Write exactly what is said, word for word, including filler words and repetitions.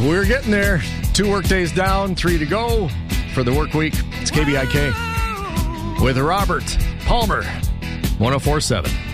we're getting there. Two work days down, three to go for the work week. It's K B I K with Robert Palmer, one oh four point seven.